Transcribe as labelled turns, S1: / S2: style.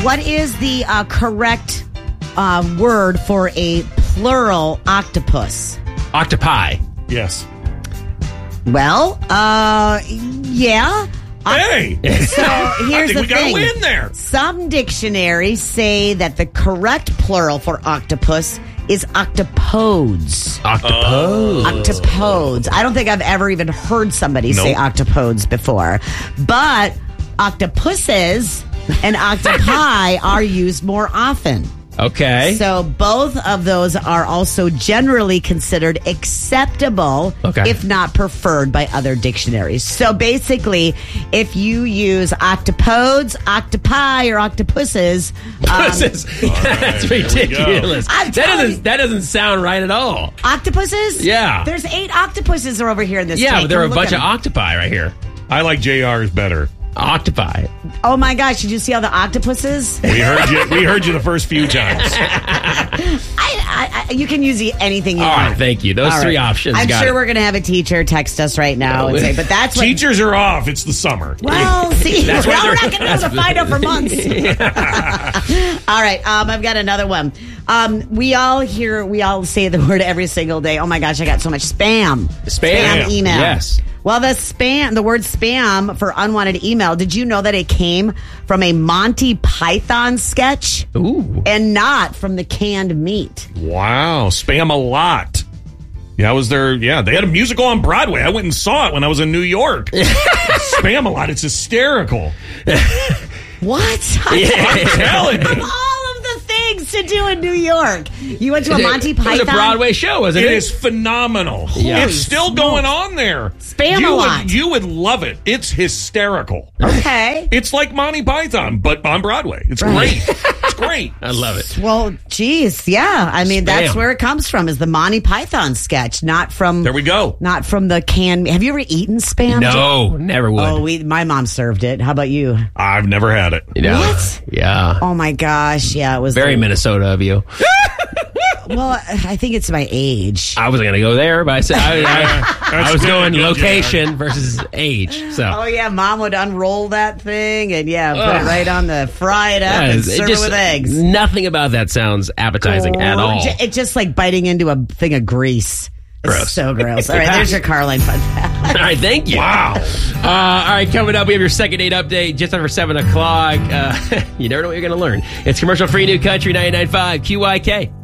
S1: What is the correct word for a plural octopus?
S2: Octopi.
S3: Yes.
S1: Well, yeah.
S3: Hey!
S1: So here's the
S3: we got a
S1: thing.
S3: win there.
S1: Some dictionaries say that the correct plural for octopus is octopodes. Octopodes. I don't think I've ever even heard somebody say octopodes before. But octopuses and octopi are used more often.
S2: Okay.
S1: So both of those are also generally considered acceptable, if not preferred by other dictionaries. So basically, if you use octopodes, octopi, or octopuses...
S2: That's ridiculous. That doesn't sound right at all.
S1: Octopuses?
S2: Yeah.
S1: There's 8 octopuses are over here in this tank.
S2: But there are a bunch of octopi right here.
S3: I like JR's better.
S2: Octopi.
S1: Oh my gosh, did you see all the octopuses?
S3: We heard you the first few times.
S1: You can use anything you
S2: all
S1: want.
S2: All right, thank you. Those 3 options.
S1: I'm sure we're going to have a teacher text us right now and say, but that's what...
S3: Teachers are off. It's the summer.
S1: Well, see,
S2: That's
S1: we're not going to be able to find out for months. All right, I've got another one. We all say the word every single day. Oh my gosh, I got so much spam. Spam email.
S2: Yes.
S1: Well, the word spam for unwanted email, did you know that it came from a Monty Python sketch?
S2: Ooh.
S1: And not from the canned meat.
S3: Wow. Spam-A-Lot. Yeah, I was there. Yeah, they had a musical on Broadway. I went and saw it when I was in New York. Spam-A-Lot. It's hysterical.
S1: What?
S3: I'm telling you.
S1: To do in New York. You went to a Monty Python?
S2: It was a Broadway show, wasn't it?
S3: It is phenomenal.
S2: Yeah.
S3: It's still going on there.
S1: Spam-A-Lot.
S3: You would love it. It's hysterical.
S1: Okay.
S3: It's like Monty Python, but on Broadway. It's great. It's great.
S2: I love it.
S1: Well, geez, yeah. I mean, that's where it comes from, is the Monty Python sketch, not from...
S3: There we go.
S1: Not from the canned... Have you ever eaten spam?
S2: No, never would.
S1: Oh, my mom served it. How about you?
S3: I've never had it.
S1: What?
S2: Yeah.
S1: Oh, my gosh. Yeah, it was...
S2: Very Minnesota of you.
S1: Well, I think it's my age.
S2: I wasn't going to go there, but I said I was going location versus age. So.
S1: Oh, yeah, Mom would unroll that thing and, put it right on the fried up and serve it with eggs.
S2: Nothing about that sounds appetizing at all.
S1: It's just like biting into a thing of grease. It's
S2: gross.
S1: So gross. All right, there's your Carline fun fact.
S2: All right, thank you.
S3: Wow.
S2: All right, coming up, we have your second date update just after 7 o'clock. You never know what you're going to learn. It's commercial-free New Country 99.5 QYK.